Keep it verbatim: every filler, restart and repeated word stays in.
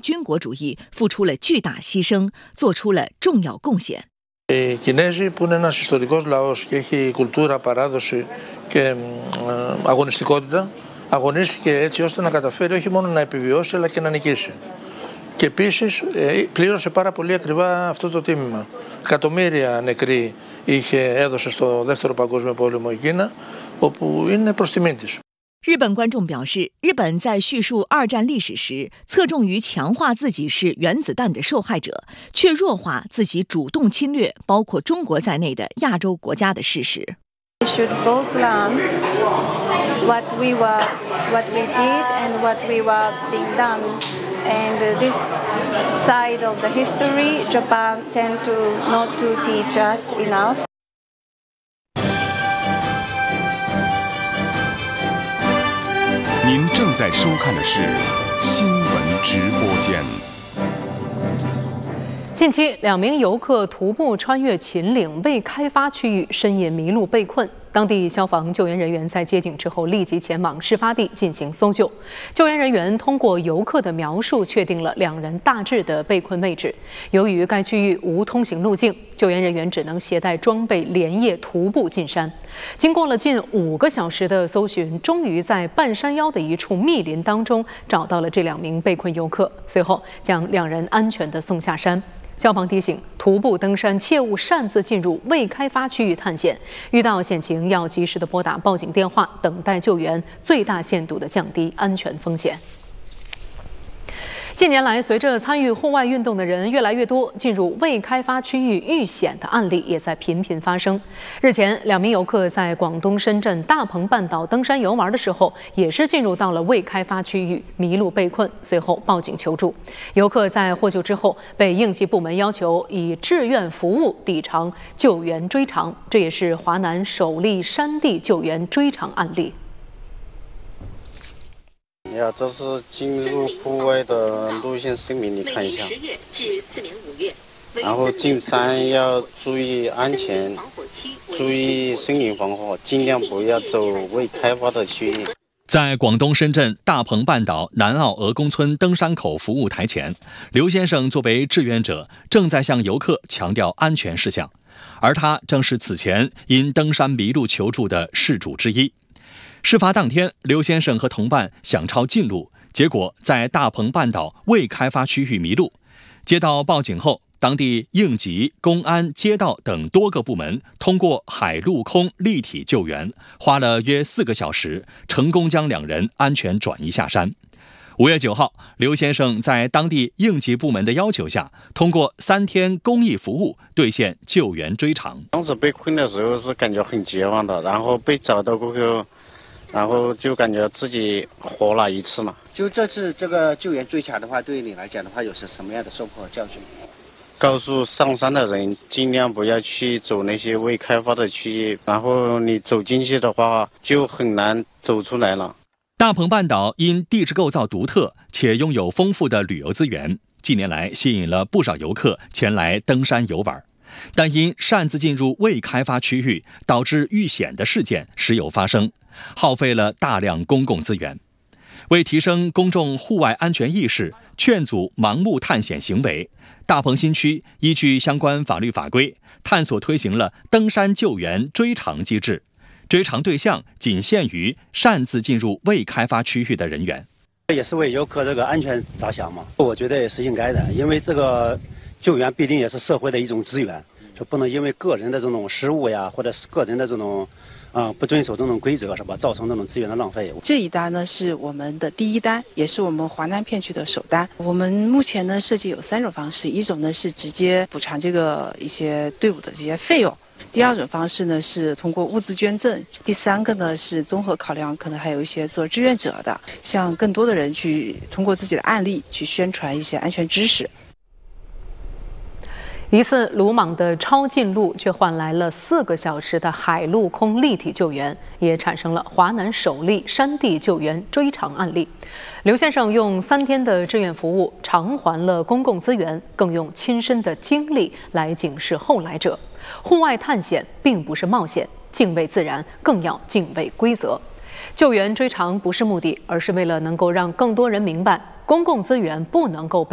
军国主义付出了巨大牺牲，做出了重要贡献。 Οι Κινέζοι, που είναι ένας ιστορικός λαός και έχει κουλτούρα, παράδοση και αγωνιστικότητα, αγωνίστηκε έτσι ώστε να καταφέρει όχι μόνο να επιβιώσει αλλά και να νικήσει. Και επίσης πλήρωσε πάρα πολύ ακριβά αυτό το τίμημα. Εκατομμύρια νεκροί είχε, έδωσε στο Δεύτερο Παγκόσμιο Πόλεμο η Κίνα, όπου είναι προς τιμή της。 日本观众表示，日本在叙述二战历史时，侧重于强化自己是原子弹的受害者，却弱化自己主动侵略包括中国在内的亚洲国家的事实。 We should both learn what we were, what we did, and what we were being done. And this side of the history, Japan tend to not to teach us enough. 您正在收看的是新闻直播间。 近期，两名游客徒步穿越秦岭未开发区域，深夜迷路被困。当地消防救援人员在接警之后，立即前往事发地进行搜救。救援人员通过游客的描述，确定了两人大致的被困位置。由于该区域无通行路径，救援人员只能携带装备连夜徒步进山。经过了近五个小时的搜寻，终于在半山腰的一处密林当中找到了这两名被困游客，随后将两人安全地送下山。消防提醒：徒步登山切勿擅自进入未开发区域探险，遇到险情要及时的拨打报警电话，等待救援，最大限度的降低安全风险。近年来，随着参与户外运动的人越来越多，进入未开发区域遇险的案例也在频频发生。日前，两名游客在广东深圳大鹏半岛登山游玩的时候，也是进入到了未开发区域，迷路被困，随后报警求助。游客在获救之后，被应急部门要求以志愿服务抵偿救援追偿，这也是华南首例山地救援追偿案例。 呀，这是进入户外的路线声明，你看一下。然后进山要注意安全，注意森林防火，尽量不要走未开发的区域。 在广东深圳大鹏半岛南澳鹅公村登山口服务台前，刘先生作为志愿者，正在向游客强调安全事项，而他正是此前因登山迷路求助的事主之一。事发当天，刘先生和同伴想抄近路，结果在大鹏半岛未开发区域迷路。接到报警后，当地应急、公安、街道等多个部门通过海陆空立体救援，花了约四个小时，成功将两人安全转移下山。五月九号，刘先生在当地应急部门的要求下，通过三天公益服务兑现救援追偿。 当时被困的时候是感觉很绝望的，然后被找到过后，然后就感觉自己活了一次了。 就这次这个救援追查的话，对于你来讲的话，有是什么样的收获和教训？ 告诉上山的人，尽量不要去走那些未开发的区域，然后你走进去的话，就很难走出来了。 大鹏半岛因地质构造独特，且拥有丰富的旅游资源，近年来吸引了不少游客前来登山游玩。但因擅自进入未开发区域，导致遇险的事件时有发生，耗费了大量公共资源。为提升公众户外安全意识，劝阻盲目探险行为，大鹏新区依据相关法律法规，探索推行了登山救援追偿机制，追偿对象仅限于擅自进入未开发区域的人员。 也是为游客这个安全着想嘛，我觉得也是应该的，因为这个救援必定也是社会的一种资源，就不能因为个人的这种失误呀，或者是个人的这种啊、呃、不遵守这种规则，是吧，造成这种资源的浪费。 这一单呢是我们的第一单，也是我们华南片区的首单。我们目前呢设计有三种方式，一种呢是直接补偿这个一些队伍的这些费用。第二种方式呢是通过物资捐赠，第三个呢是综合考量，可能还有一些做志愿者的，向更多的人去通过自己的案例去宣传一些安全知识。 一次鲁莽的超近路，却换来了四个小时的海陆空立体救援，也产生了华南首例山地救援追偿案例。刘先生用三天的志愿服务偿还了公共资源，更用亲身的经历来警示后来者：户外探险并不是冒险，敬畏自然，更要敬畏规则。救援追偿不是目的，而是为了能够让更多人明白，公共资源不能够被